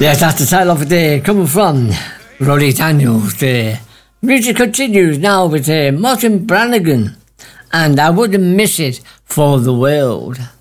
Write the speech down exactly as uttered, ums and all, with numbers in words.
Yes, that's the title of the day, coming from Roddy Daniels. The music continues now with uh, Martin Brannigan, and I wouldn't miss it for the world.